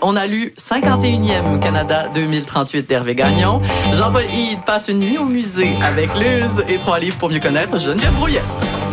On a lu 51e Canada 2038 d'Hervé Gagnon. Jean-Paul Hyde passe une nuit au musée avec Luz et 3 livres pour mieux connaître Geneviève Brouillet.